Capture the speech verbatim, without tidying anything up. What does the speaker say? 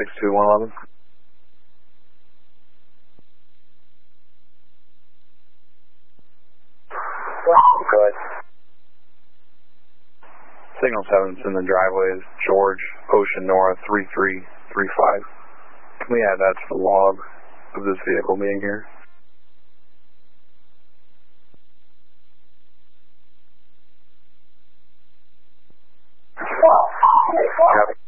six two one eleven. Go ahead. Signal seven's in the driveway is George, Ocean North, three three three five. Can we add that to the log of this vehicle being here? Copy.